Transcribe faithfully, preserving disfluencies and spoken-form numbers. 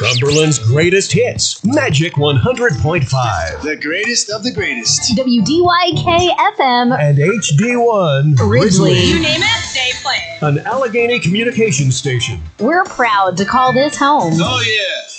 Cumberland's greatest hits, Magic one hundred point five. The greatest of the greatest. W D Y K F M. And H D one Ridgely. You name it, they play it. An Allegheny communications station. We're proud to call this home. Oh, yeah.